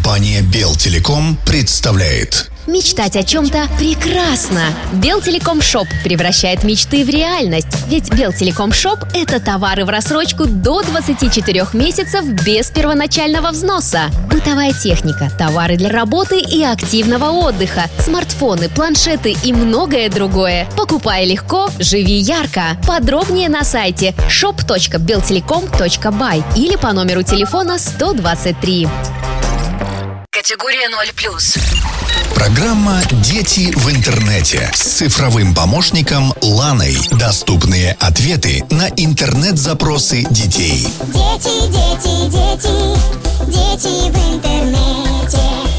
Компания Белтелеком представляет. Мечтать о чем-то прекрасно. Белтелеком Шоп превращает мечты в реальность. Ведь Белтелеком Шоп – это товары в рассрочку до 24 месяцев без первоначального взноса. Бытовая техника, товары для работы и активного отдыха, смартфоны, планшеты и многое другое. Покупай легко, живи ярко. Подробнее на сайте shop.beltelecom.by или по номеру телефона 123. Категория 0+. Программа «Дети в интернете» с цифровым помощником Ланой. Доступные ответы на интернет-запросы детей. Дети, дети, дети, дети в интернете.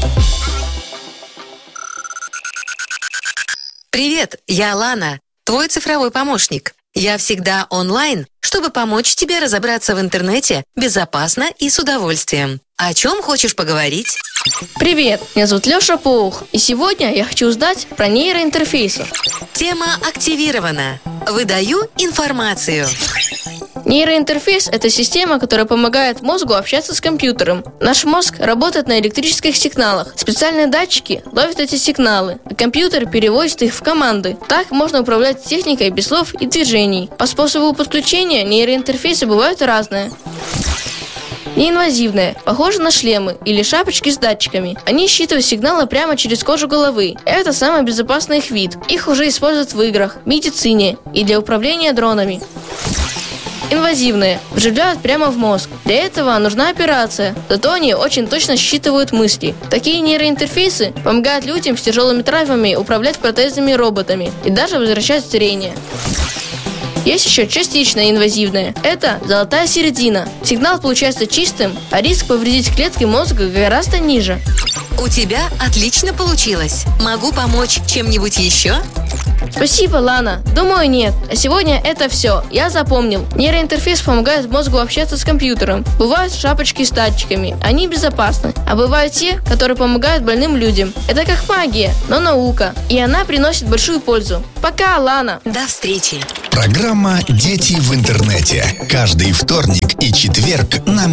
Привет, я Лана, твой цифровой помощник. Я всегда онлайн, чтобы помочь тебе разобраться в интернете безопасно и с удовольствием. О чем хочешь поговорить? Привет, меня зовут Леша Паух, и сегодня я хочу узнать про нейроинтерфейсы. Тема активирована. Выдаю информацию. Нейроинтерфейс – это система, которая помогает мозгу общаться с компьютером. Наш мозг работает на электрических сигналах. Специальные датчики ловят эти сигналы, а компьютер переводит их в команды. Так можно управлять техникой без слов и движений. По способу подключения нейроинтерфейсы бывают разные. Неинвазивные, похожи на шлемы или шапочки с датчиками. Они считывают сигналы прямо через кожу головы. Это самый безопасный их вид. Их уже используют в играх, медицине и для управления дронами. Инвазивные вживляют прямо в мозг. Для этого нужна операция, зато они очень точно считывают мысли. Такие нейроинтерфейсы помогают людям с тяжелыми травмами управлять протезами и роботами и даже возвращать зрение. Есть еще частично инвазивные. Это золотая середина. Сигнал получается чистым, а риск повредить клетки мозга гораздо ниже. У тебя отлично получилось. Могу помочь чем-нибудь еще? Спасибо, Лана. Думаю, нет. А сегодня это все. Я запомнил. Нейроинтерфейс помогает мозгу общаться с компьютером. Бывают шапочки с датчиками. Они безопасны. А бывают те, которые помогают больным людям. Это как магия, но наука. И она приносит большую пользу. Пока, Лана. До встречи. Программа «Дети в интернете». Каждый вторник и четверг на